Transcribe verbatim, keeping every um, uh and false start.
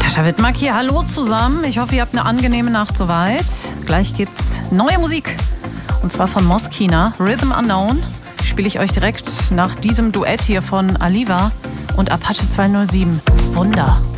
Natascha Wittmark hier, hallo zusammen. Ich hoffe, ihr habt eine angenehme Nacht soweit. Gleich gibt's neue Musik. Und zwar von Moskina, Rhythm Unknown. Spiele ich euch direkt nach diesem Duett hier von Aliva und Apache zweihundertsieben. Wunder.